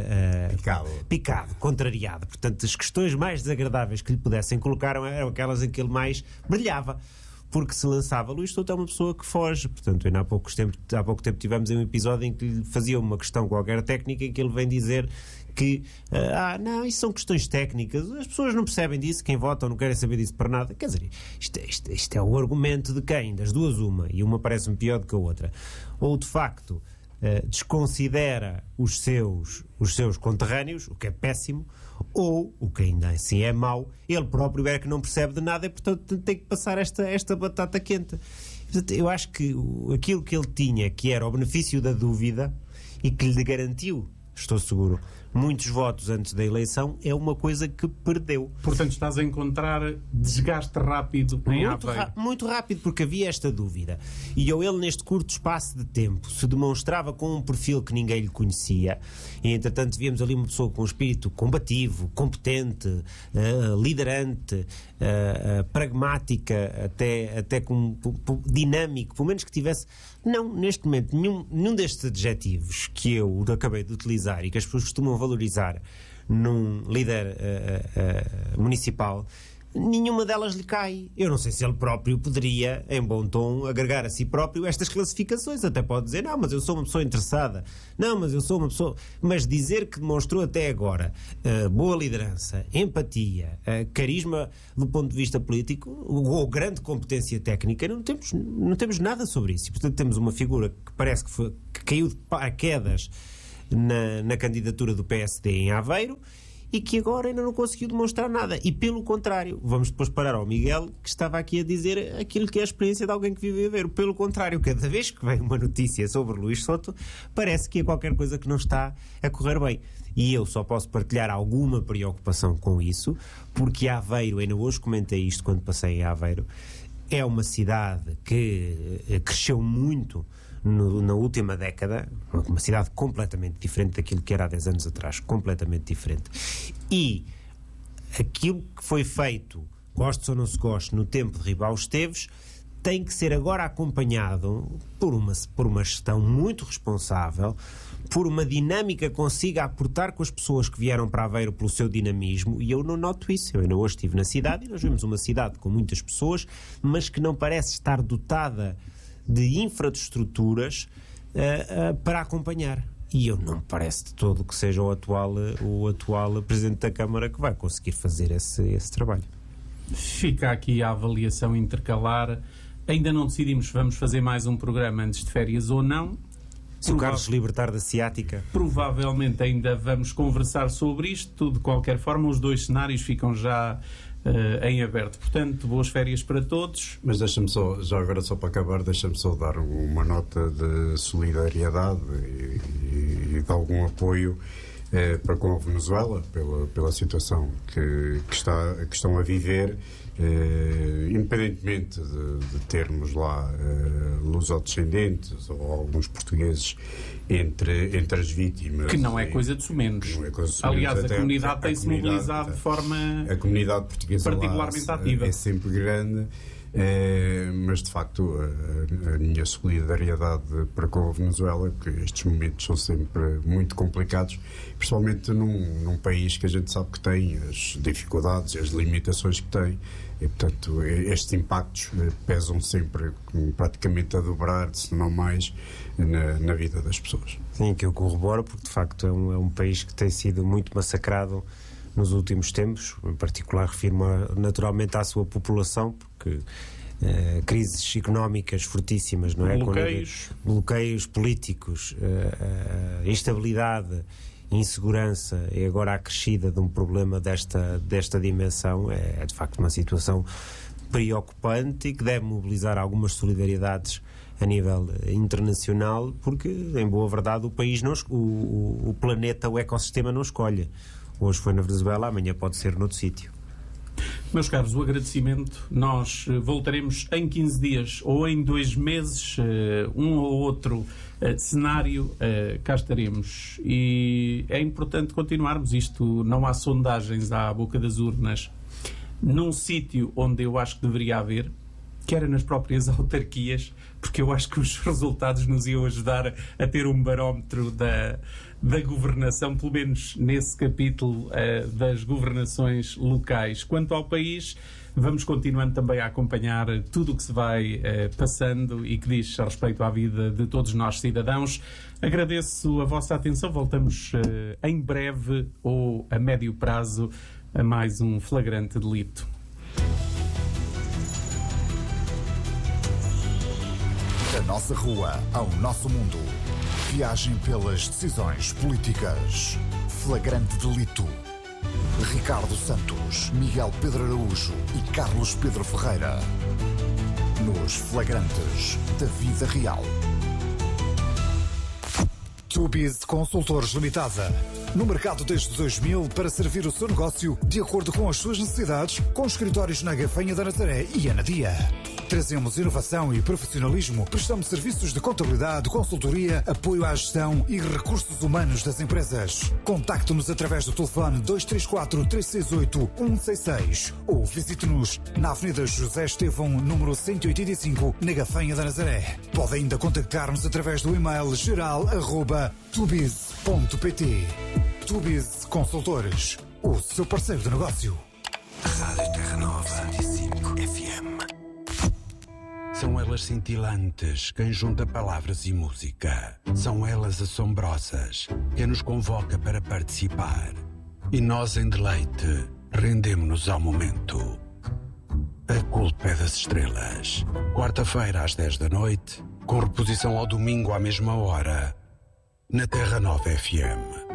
picado, contrariado. Portanto, as questões mais desagradáveis que lhe pudessem colocar eram aquelas em que ele mais brilhava, porque se lançava. Luís Souto é uma pessoa que foge. Portanto, ainda há pouco tempo tivemos um episódio em que lhe fazia uma questão qualquer técnica em que ele vem dizer que não, isso são questões técnicas, as pessoas não percebem disso, quem vota não querem saber disso para nada. Quer dizer, isto é o argumento de quem? Das duas uma, e uma parece-me pior do que a outra. Ou de facto desconsidera os seus conterrâneos, o que é péssimo, ou, o que ainda assim é mau, ele próprio é que não percebe de nada e, portanto, tem que passar esta batata quente. Portanto, eu acho que aquilo que ele tinha, que era o benefício da dúvida e que lhe garantiu, estou seguro, muitos votos antes da eleição, é uma coisa que perdeu. Portanto, estás a encontrar desgaste rápido em Aveiro. Muito rápido, porque havia esta dúvida. E ele, neste curto espaço de tempo, se demonstrava com um perfil que ninguém lhe conhecia. E, entretanto, víamos ali uma pessoa com um espírito combativo, competente, liderante, pragmática, até dinâmico, pelo menos que tivesse... Não, neste momento, nenhum destes adjetivos que eu acabei de utilizar e que as pessoas costumam valorizar num líder municipal, nenhuma delas lhe cai. Eu não sei se ele próprio poderia, em bom tom, agregar a si próprio estas classificações. Até pode dizer, não, mas eu sou uma pessoa interessada. Não, mas eu sou uma pessoa... Mas dizer que demonstrou até agora boa liderança, empatia, carisma do ponto de vista político, ou grande competência técnica, não temos nada sobre isso. E, portanto, temos uma figura que parece que caiu de paraquedas na candidatura do PSD em Aveiro e que agora ainda não conseguiu demonstrar nada. E, pelo contrário, vamos depois parar ao Miguel, que estava aqui a dizer aquilo que é a experiência de alguém que vive a Aveiro. Pelo contrário, cada vez que vem uma notícia sobre Luís Soto, parece que é qualquer coisa que não está a correr bem. E eu só posso partilhar alguma preocupação com isso, porque Aveiro, ainda hoje comentei isto quando passei em Aveiro, é uma cidade que cresceu muito na última década, uma cidade completamente diferente daquilo que era há 10 anos atrás, completamente diferente. E aquilo que foi feito, goste ou não se goste, no tempo de Ribau Esteves, tem que ser agora acompanhado por uma gestão muito responsável, por uma dinâmica que consiga aportar com as pessoas que vieram para Aveiro pelo seu dinamismo, e eu não noto isso. Eu ainda hoje estive na cidade e nós vimos uma cidade com muitas pessoas, mas que não parece estar dotada de infraestruturas para acompanhar. E eu não me parece de todo que seja o atual Presidente da Câmara que vai conseguir fazer esse trabalho. Fica aqui a avaliação intercalar. Ainda não decidimos se vamos fazer mais um programa antes de férias ou não. Se o Carlos libertar da ciática. Provavelmente ainda vamos conversar sobre isto. De qualquer forma, os dois cenários ficam já em aberto. Portanto, boas férias para todos. Mas deixa-me só, já agora só para acabar, deixa-me só dar uma nota de solidariedade e de algum apoio para com a Venezuela, pela situação que estão a viver, independentemente de termos lá lusodescendentes ou alguns portugueses entre as vítimas. Que não é coisa de sumenos. Aliás, a comunidade tem-se mobilizado de forma a comunidade portuguesa particularmente lá ativa. É sempre grande. Mas de facto a minha solidariedade para com a Venezuela, porque estes momentos são sempre muito complicados, principalmente num país que a gente sabe que tem as dificuldades e as limitações que tem, e portanto estes impactos pesam sempre praticamente a dobrar, se não mais, na vida das pessoas. Sim, que eu corroboro, porque de facto é um país que tem sido muito massacrado nos últimos tempos. Em particular refiro-me naturalmente à sua população, porque crises económicas fortíssimas, não é? Bloqueios políticos, instabilidade, insegurança, e agora a acrescida de um problema desta dimensão, é de facto uma situação preocupante e que deve mobilizar algumas solidariedades a nível internacional, porque em boa verdade o país o planeta, o ecossistema não escolhe. Hoje foi na Venezuela, amanhã pode ser noutro sítio. Meus caros, o agradecimento. Nós voltaremos em 15 dias ou em 2 meses, um ou outro cenário, cá estaremos. E é importante continuarmos isto. Não há sondagens à boca das urnas num sítio onde eu acho que deveria haver, que era nas próprias autarquias, porque eu acho que os resultados nos iam ajudar a ter um barómetro da governação, pelo menos nesse capítulo das governações locais. Quanto ao país, vamos continuando também a acompanhar tudo o que se vai passando e que diz respeito à vida de todos nós cidadãos. Agradeço a vossa atenção. Voltamos em breve ou a médio prazo a mais um flagrante delito. Da nossa rua ao nosso mundo. Viagem pelas decisões políticas. Flagrante delito. Ricardo Santos, Miguel Pedro Araújo e Carlos Pedro Ferreira. Nos flagrantes da vida real. Tubiz Consultores Limitada. No mercado desde 2000 para servir o seu negócio de acordo com as suas necessidades, com escritórios na Gafanha da Nazaré e Anadia. Trazemos inovação e profissionalismo, prestamos serviços de contabilidade, consultoria, apoio à gestão e recursos humanos das empresas. Contacte-nos através do telefone 234-368-166 ou visite-nos na Avenida José Estevão, número 185, na Gafanha da Nazaré. Pode ainda contactar-nos através do e-mail geral@tubiz.pt. Tubiz Consultores, o seu parceiro de negócio. Rádio Terra Nova 105 FM. São elas cintilantes, quem junta palavras e música. São elas assombrosas, quem nos convoca para participar. E nós, em deleite, rendemo-nos ao momento. A culpa é das estrelas. Quarta-feira, às 10 da noite, com reposição ao domingo à mesma hora, na Terra Nova FM.